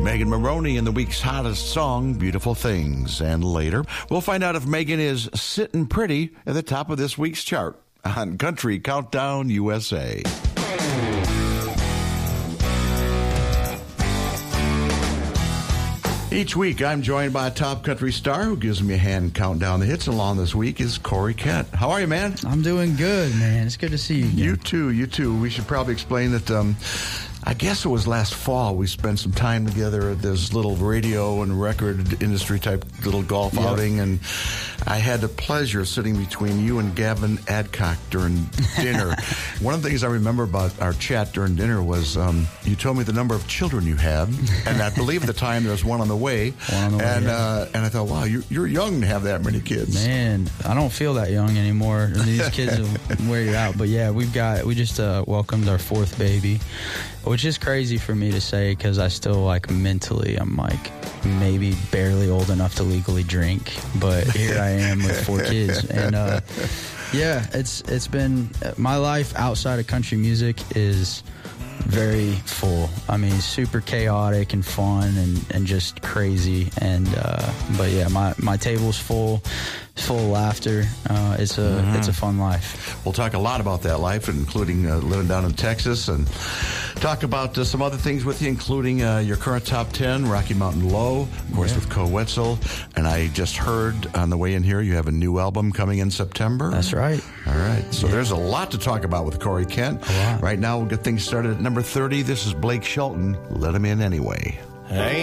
Megan Maroney in the week's hottest song, Beautiful Things. And later, we'll find out if Megan is sitting pretty at the top of this week's chart on Country Countdown USA. Each week, I'm joined by a top country star who gives me a hand count down the hits. Along this week is Corey Kent. How are you, man? I'm doing good, man. It's good to see you again. You too. We should probably explain that I guess it was last fall we spent some time together at this little radio and record industry type little golf outing, and I had the pleasure of sitting between you and Gavin Adcock during dinner. One of the things I remember about our chat during dinner was you told me the number of children you had, and I believe at the time there was one on the way. And I thought, wow, you're young to have that many kids. Man, I don't feel that young anymore. These kids will wear you out. But yeah, we just welcomed our fourth baby, which is crazy for me to say because I still mentally I'm maybe barely old enough to legally drink, but here I am with 4 kids. And yeah, it's been, my life outside of country music is very full. I mean, super chaotic and fun and just crazy. And but yeah, my table's full of laughter. It's a fun life. We'll talk a lot about that life, including living down in Texas, and talk about some other things with you, including your current top 10, Rocky Mountain Low, of course, with Co Wetzel. And I just heard on the way in here you have a new album coming in September. That's right. All right. So there's a lot to talk about with Corey Kent. A lot. Right now, we'll get things started at number 30. This is Blake Shelton. Let him in anyway. Hey.